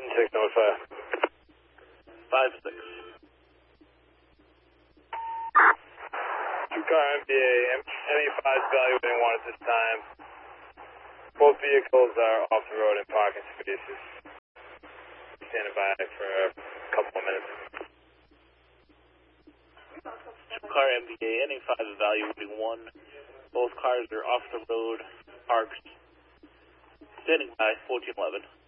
6 notify. 5-6. 2-car MVA, MA5 is evaluating 1 at this time. Both vehicles are off the road in parking spaces. Standing by for a couple of minutes. 2-car MVA, NA5 evaluating 1. Both cars are off the road, parked. Standing by, 1411.